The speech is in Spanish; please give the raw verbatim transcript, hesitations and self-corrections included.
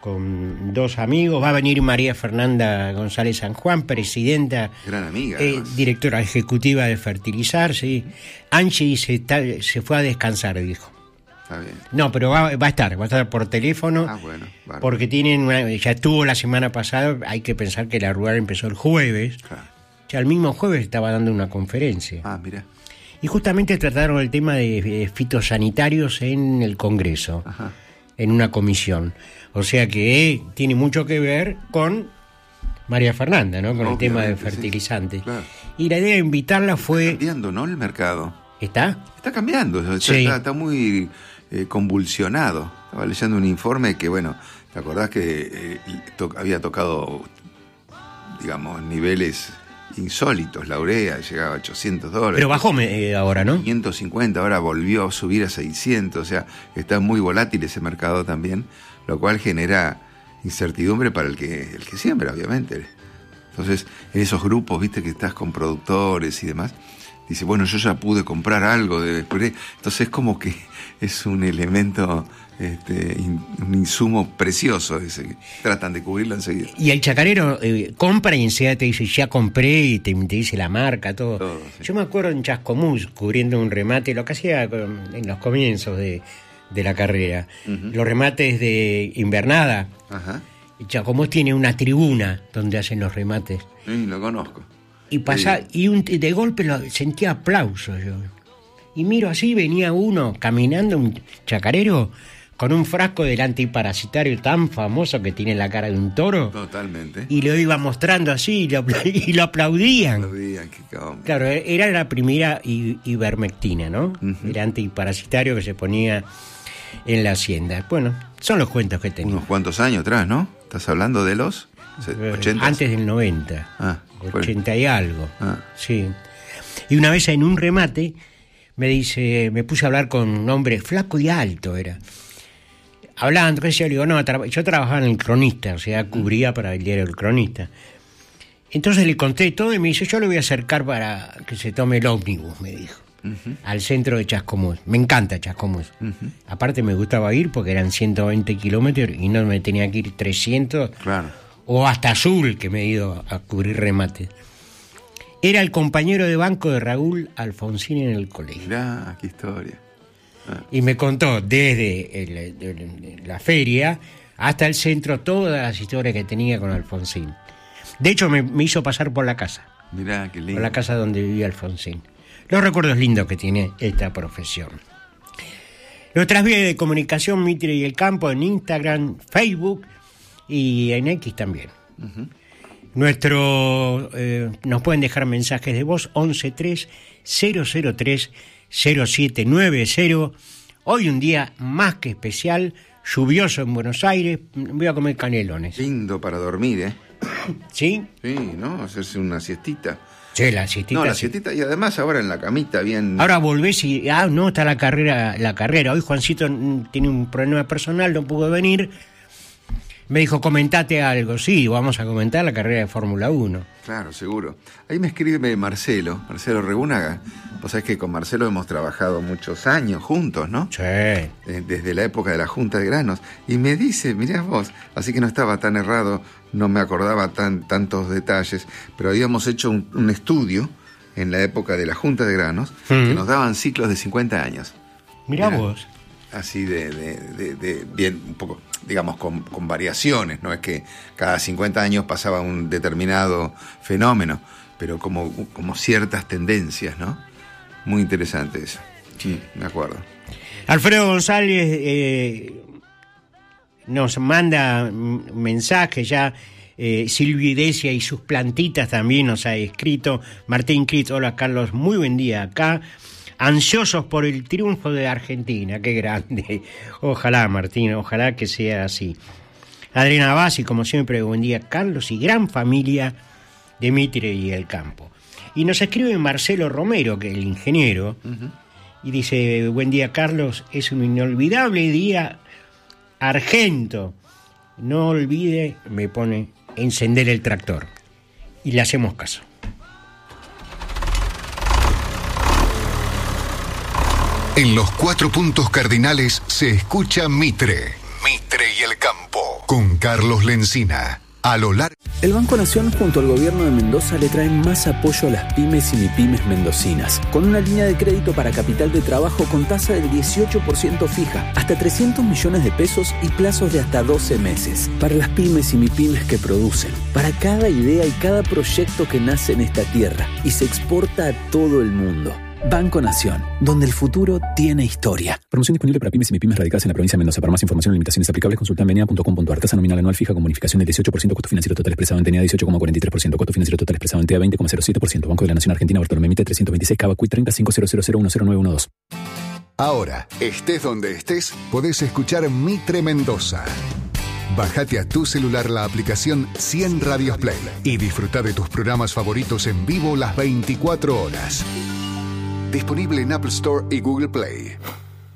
con dos amigos. Va a venir María Fernanda González San Juan, presidenta, gran amiga, eh, directora ejecutiva de Fertilizar, sí. Angie se, está, se fue a descansar, dijo. Está bien. No, pero va, va a estar, va a estar por teléfono. Ah, bueno, vale. Porque tienen una, ya estuvo la semana pasada. Hay que pensar que la rural empezó el jueves. Claro. Ya el mismo jueves estaba dando una conferencia. Ah, mira. Y justamente trataron el tema de, de fitosanitarios en el Congreso. Ajá. En una comisión. O sea que tiene mucho que ver con María Fernanda, ¿no? Con Obviamente, el tema de fertilizantes. Sí, claro. Y la idea de invitarla fue... Está cambiando, ¿no? El mercado. ¿Está? Está cambiando. Está, sí. está, está muy eh, convulsionado. Estaba leyendo un informe que, bueno, ¿te acordás que eh, to- había tocado, digamos, niveles insólitos? La urea llegaba a ochocientos dólares. Pero bajó eh, ahora, ¿no? quinientos cincuenta, ahora volvió a subir a seiscientos. O sea, está muy volátil ese mercado también, lo cual genera incertidumbre para el que el que siembra, obviamente. Entonces, en esos grupos, viste, que estás con productores y demás, dice, bueno, yo ya pude comprar algo de después. Entonces es como que es un elemento, este, in, un insumo precioso ese, que tratan de cubrirlo enseguida. Y el chacarero eh, compra y enseguida te dice, ya compré, y te, te dice la marca, todo. todo sí. Yo me acuerdo en Chascomús, cubriendo un remate, lo que hacía en los comienzos de, de la carrera, uh-huh. los remates de invernada. Ajá. Y Chascomús tiene una tribuna donde hacen los remates. Sí, lo conozco. Y pasa, sí. y un, de golpe lo, sentía aplausos yo. Y miro así, venía uno caminando, un chacarero, con un frasco del antiparasitario tan famoso que tiene la cara de un toro. Totalmente. Y lo iba mostrando así y lo, y lo aplaudían. Aplaudían, qué cabrón. Claro, era la primera ivermectina, ¿no? Uh-huh. El antiparasitario que se ponía en la hacienda. Bueno, son los cuentos que tenía. Unos cuantos años atrás, ¿no? ¿Estás hablando de los ochenta? Antes del noventa. Ah. ochenta y algo, ah. sí. Y una vez en un remate me dice, me puse a hablar con un hombre flaco y alto, era. Hablando, que yo le digo, no, tra- yo trabajaba en el Cronista, o sea, cubría para el diario El Cronista. Entonces le conté todo y me dice, yo le voy a acercar para que se tome el ómnibus, me dijo, uh-huh. al centro de Chascomús. Me encanta Chascomús. Uh-huh. Aparte me gustaba ir porque eran ciento veinte kilómetros y no me tenía que ir trescientos. Claro. O hasta Azul, que me he ido a cubrir remates. Era el compañero de banco de Raúl Alfonsín en el colegio. Mirá, qué historia. Ah. Y me contó desde el, el, la feria hasta el centro todas las historias que tenía con Alfonsín. De hecho, me, me hizo pasar por la casa. Mirá, qué lindo. Por la casa donde vivía Alfonsín. Los recuerdos lindos que tiene esta profesión. Nuestras vías de comunicación, Mitre y el Campo, en Instagram, Facebook y en X también. Uh-huh. Nuestro eh, nos pueden dejar mensajes de voz once tres cero cero tres cero siete nueve cero. Hoy un día más que especial, lluvioso en Buenos Aires. Voy a comer canelones. Lindo para dormir, ¿eh? ¿Sí? Sí, ¿no? Hacerse una siestita. Sí, la siestita. No, la sí. siestita, y además ahora en la camita bien... Ahora volvés y... Ah, no, está la carrera, la carrera. Hoy Juancito tiene un problema personal, no pudo venir. Me dijo, comentate algo. Sí, vamos a comentar la carrera de Fórmula uno. Claro, seguro. Ahí me escribe Marcelo, Marcelo Regunaga. Vos sabés que con Marcelo hemos trabajado muchos años juntos, ¿no? Sí. Desde la época de la Junta de Granos. Y me dice, mirá vos, así que no estaba tan errado, no me acordaba tan, tantos detalles, pero habíamos hecho un, un estudio en la época de la Junta de Granos, mm. que nos daban ciclos de cincuenta años. Mirá Era vos. Así de, de, de, de bien, un poco, digamos, con, con variaciones, no es que cada cincuenta años pasaba un determinado fenómeno, pero como, como ciertas tendencias, ¿no? Muy interesante eso. Sí, me acuerdo. Alfredo González eh, nos manda mensajes ya. Eh, Silvio Idesia y sus plantitas también nos ha escrito. Martín Crit, hola Carlos, muy buen día acá. Ansiosos por el triunfo de Argentina, qué grande. Ojalá, Martín, ojalá que sea así. Adriana Bassi, como siempre, buen día, Carlos, y gran familia de Mitre y el Campo. Y nos escribe Marcelo Romero, que es el ingeniero, uh-huh. y dice, buen día, Carlos, es un inolvidable día argento. No olvide, me pone, encender el tractor. Y le hacemos caso. En los cuatro puntos cardinales se escucha Mitre. Mitre y el Campo. con Carlos Lencina. A lo largo. El Banco Nación junto al gobierno de Mendoza le traen más apoyo a las pymes y mipymes mendocinas, con una línea de crédito para capital de trabajo con tasa del dieciocho por ciento fija, hasta trescientos millones de pesos y plazos de hasta doce meses. Para las pymes y mipymes que producen, para cada idea y cada proyecto que nace en esta tierra y se exporta a todo el mundo. Banco Nación, donde el futuro tiene historia. Promoción disponible para pymes y mipymes radicadas en la provincia de Mendoza. Para más información o limitaciones aplicables, consulta en venia punto com punto ar. Tasa nominal anual fija con bonificación del dieciocho por ciento. Costo financiero total expresado en T E A dieciocho coma cuarenta y tres por ciento. Costo financiero total expresado en T E A veinte coma cero siete por ciento. Banco de la Nación Argentina, Bartolomé Mitre trescientos veintiséis, Cava Cuit treinta, cinco cero cero cero uno cero nueve uno dos. Ahora, estés donde estés, podés escuchar Mitre Mendoza. Bájate a tu celular la aplicación cien Radios Play y disfruta de tus programas favoritos en vivo las veinticuatro horas. Disponible en Apple Store y Google Play.